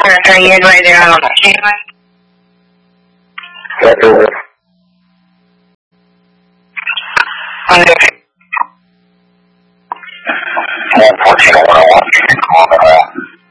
Are you right there on the standby? Okay. 114-101,